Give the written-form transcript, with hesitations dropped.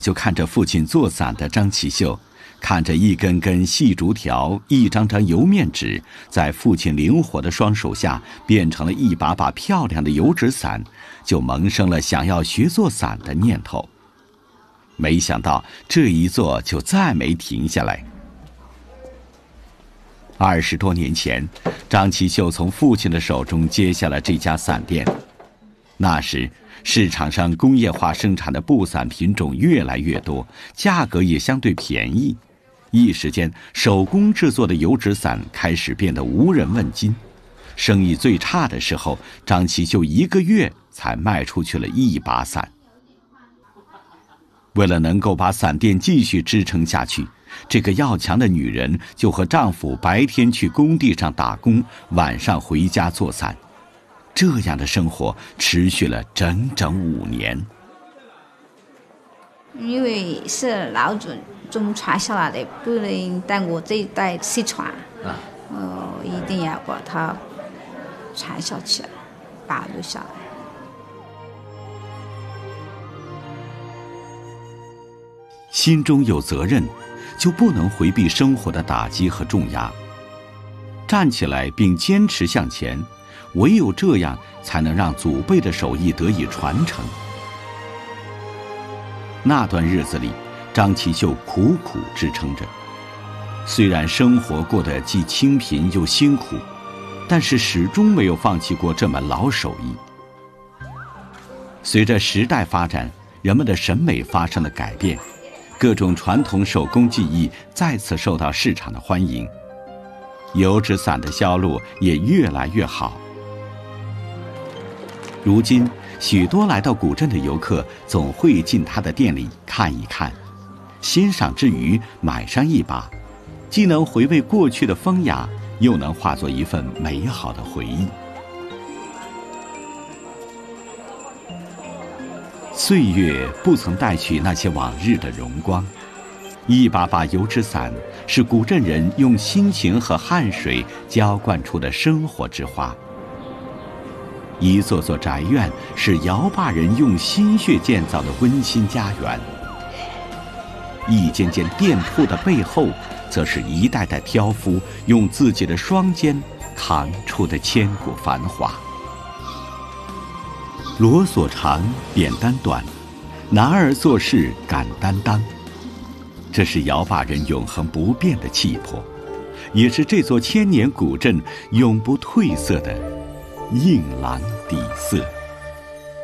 就看着父亲做伞的张启秀，看着一根根细竹条、一张张油面纸，在父亲灵活的双手下变成了一把把漂亮的油纸伞，就萌生了想要学做伞的念头。没想到这一做就再没停下来。20多年前，张启秀从父亲的手中接下了这家伞店。那时市场上工业化生产的布伞品种越来越多，价格也相对便宜，一时间手工制作的油纸伞开始变得无人问津。生意最差的时候，张启秀1个月才卖出去了1把伞。为了能够把伞店继续支撑下去，这个要强的女人就和丈夫白天去工地上打工，晚上回家做伞。这样的生活持续了整整5年。 因为是老祖宗传下来的，不能带我这一代失传，一定要把它传下去，保留下来。 心中有责任，就不能回避生活的打击和重压，站起来并坚持向前，唯有这样才能让祖辈的手艺得以传承。那段日子里，张启秀苦苦支撑着，虽然生活过得既清贫又辛苦，但是始终没有放弃过这门老手艺。随着时代发展，人们的审美发生了改变，各种传统手工技艺再次受到市场的欢迎，油纸伞的销路也越来越好。如今，许多来到古镇的游客总会进他的店里看一看，欣赏之余买上一把，既能回味过去的风雅，又能化作一份美好的回忆。岁月不曾带去那些往日的荣光，一把把油纸伞是古镇人用辛勤和汗水浇灌出的生活之花，一座座宅院是摇把人用心血建造的温馨家园，一间间店铺的背后，则是一代代挑夫用自己的双肩扛出的千古繁华。罗索长，扁担短，男儿做事敢担当，这是摇把人永恒不变的气魄，也是这座千年古镇永不褪色的硬朗底色。